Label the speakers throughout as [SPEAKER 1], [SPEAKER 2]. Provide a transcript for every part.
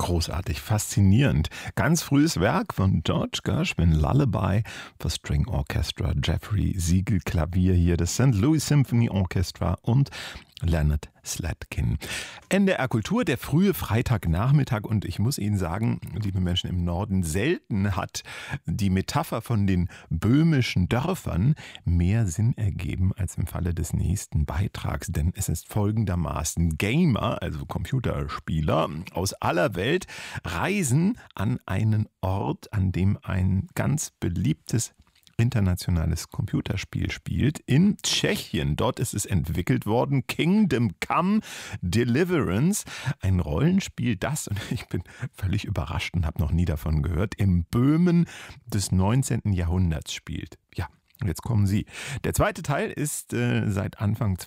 [SPEAKER 1] Großartig, faszinierend. Ganz frühes Werk von George Gershwin, Lullaby for String Orchestra, Jeffrey Siegel Klavier hier, das St. Louis Symphony Orchestra und Leonard Slatkin. NDR Kultur, der frühe Freitagnachmittag, und ich muss Ihnen sagen, liebe Menschen im Norden, selten hat die Metapher von den böhmischen Dörfern mehr Sinn ergeben als im Falle des nächsten Beitrags, denn es ist folgendermaßen: Gamer, also Computerspieler aus aller Welt, reisen an einen Ort, an dem ein ganz beliebtes internationales Computerspiel spielt, in Tschechien. Dort ist es entwickelt worden, Kingdom Come Deliverance, ein Rollenspiel, das, und ich bin völlig überrascht und habe noch nie davon gehört, im Böhmen des 19. Jahrhunderts spielt. Ja, und jetzt kommen Sie. Der zweite Teil ist seit Anfang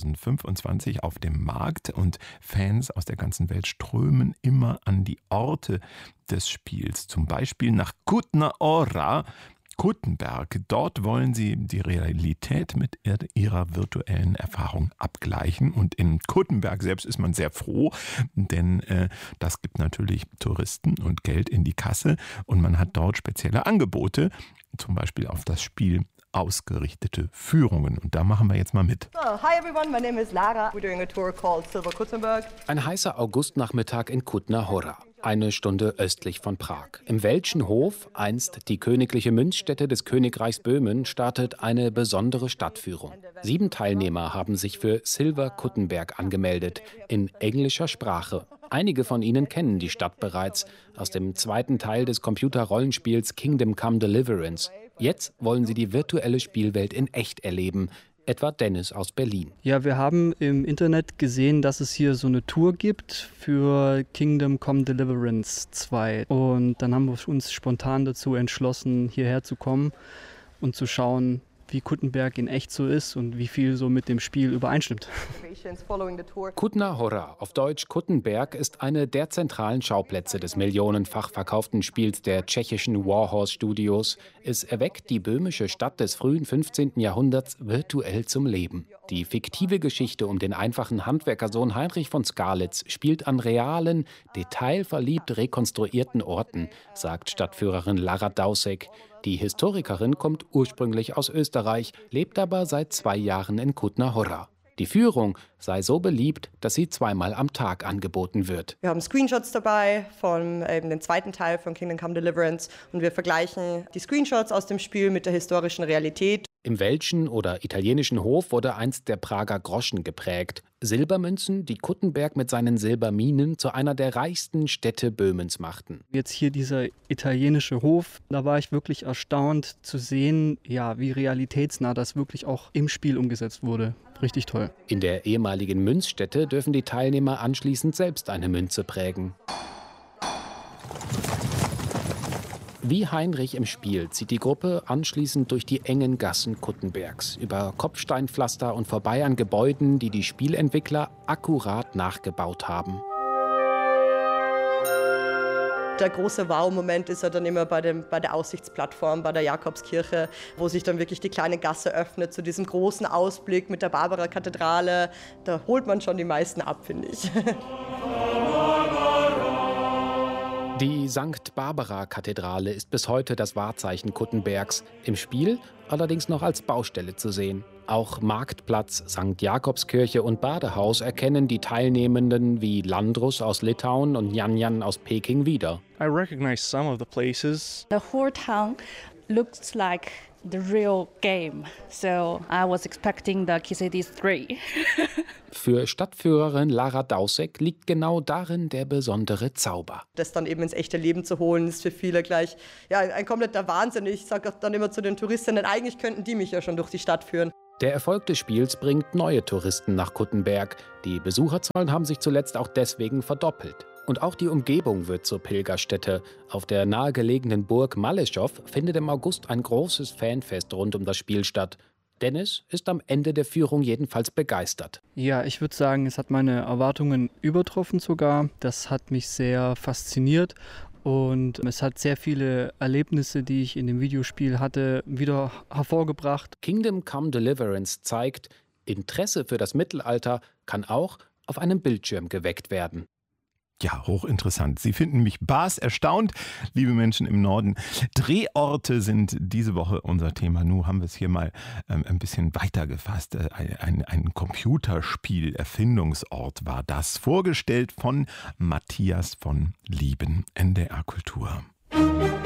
[SPEAKER 1] 2025 auf dem Markt und Fans aus der ganzen Welt strömen immer an die Orte des Spiels. Zum Beispiel nach Kutna Hora, Kuttenberg. Dort wollen sie die Realität mit ihrer virtuellen Erfahrung abgleichen. Und in Kuttenberg selbst ist man sehr froh, denn das gibt natürlich Touristen und Geld in die Kasse. Und man hat dort spezielle Angebote, zum Beispiel auf das Spiel ausgerichtete Führungen. Und da machen wir jetzt mal mit.
[SPEAKER 2] So, hi everyone, my name is Lara. We're doing a tour called Silver Kuttenberg.
[SPEAKER 3] Ein heißer Augustnachmittag in Kutna Hora, eine Stunde östlich von Prag. Im Welschen Hof, einst die königliche Münzstätte des Königreichs Böhmen, startet eine besondere Stadtführung. 7 Teilnehmer haben sich für Silver Kuttenberg angemeldet, in englischer Sprache. Einige von ihnen kennen die Stadt bereits aus dem zweiten Teil des Computerrollenspiels Kingdom Come Deliverance. Jetzt wollen sie die virtuelle Spielwelt in echt erleben. Etwa Dennis aus Berlin.
[SPEAKER 4] Ja, wir haben im Internet gesehen, dass es hier so eine Tour gibt für Kingdom Come Deliverance 2. Und dann haben wir uns spontan dazu entschlossen, hierher zu kommen und zu schauen, wie Kuttenberg in echt so ist und wie viel so mit dem Spiel übereinstimmt.
[SPEAKER 3] Kutna Hora, auf Deutsch Kuttenberg, ist eine der zentralen Schauplätze des millionenfach verkauften Spiels der tschechischen Warhorse Studios. Es erweckt die böhmische Stadt des frühen 15. Jahrhunderts virtuell zum Leben. Die fiktive Geschichte um den einfachen Handwerkersohn Heinrich von Skalitz spielt an realen, detailverliebt rekonstruierten Orten, sagt Stadtführerin Lara Dausek. Die Historikerin kommt ursprünglich aus Österreich, lebt aber seit 2 Jahren in Kutna Hora. Die Führung sei so beliebt, dass sie 2-mal am Tag angeboten wird.
[SPEAKER 2] Wir haben Screenshots dabei von dem zweiten Teil von Kingdom Come Deliverance und wir vergleichen die Screenshots aus dem Spiel mit der historischen Realität.
[SPEAKER 3] Im welschen oder italienischen Hof wurde einst der Prager Groschen geprägt. Silbermünzen, die Kuttenberg mit seinen Silberminen zu einer der reichsten Städte Böhmens machten.
[SPEAKER 4] Jetzt hier dieser italienische Hof, da war ich wirklich erstaunt zu sehen, ja, wie realitätsnah das wirklich auch im Spiel umgesetzt wurde. Richtig toll.
[SPEAKER 3] In der ehemaligen Münzstätte dürfen die Teilnehmer anschließend selbst eine Münze prägen. Wie Heinrich im Spiel zieht die Gruppe anschließend durch die engen Gassen Kuttenbergs, über Kopfsteinpflaster und vorbei an Gebäuden, die die Spielentwickler akkurat nachgebaut haben.
[SPEAKER 2] Der große Wow-Moment ist ja dann immer bei der Aussichtsplattform, bei der Jakobskirche, wo sich dann wirklich die kleine Gasse öffnet zu diesem großen Ausblick mit der Barbara-Kathedrale. Da holt man schon die meisten ab, finde ich.
[SPEAKER 3] Die St. Barbara-Kathedrale ist bis heute das Wahrzeichen Kuttenbergs, im Spiel allerdings noch als Baustelle zu sehen. Auch Marktplatz, St. Jakobskirche und Badehaus erkennen die Teilnehmenden wie Landrus aus Litauen und Janjan aus Peking wieder.
[SPEAKER 5] I recognize some of the places.
[SPEAKER 6] The whole town looks like the real game, so I was expecting the Key Cities 3.
[SPEAKER 3] Für Stadtführerin Lara Dausek liegt genau darin der besondere Zauber.
[SPEAKER 2] Das dann eben ins echte Leben zu holen, ist für viele gleich ein kompletter Wahnsinn. Ich sage auch dann immer zu den Touristinnen, eigentlich könnten die mich ja schon durch die Stadt führen.
[SPEAKER 3] Der Erfolg des Spiels bringt neue Touristen nach Kuttenberg. Die Besucherzahlen haben sich zuletzt auch deswegen verdoppelt. Und auch die Umgebung wird zur Pilgerstätte. Auf der nahegelegenen Burg Maleschow findet im August ein großes Fanfest rund um das Spiel statt. Dennis ist am Ende der Führung jedenfalls begeistert.
[SPEAKER 4] Ja, ich würde sagen, es hat meine Erwartungen übertroffen sogar. Das hat mich sehr fasziniert. Und es hat sehr viele Erlebnisse, die ich in dem Videospiel hatte, wieder hervorgebracht.
[SPEAKER 3] Kingdom Come Deliverance zeigt, Interesse für das Mittelalter kann auch auf einem Bildschirm geweckt werden.
[SPEAKER 1] Ja, hochinteressant. Sie finden mich bars erstaunt, liebe Menschen im Norden. Drehorte sind diese Woche unser Thema. Nun haben wir es hier mal ein bisschen weiter gefasst. Ein Computerspiel-Erfindungsort war das, vorgestellt von Matthias von Lieben, NDR Kultur.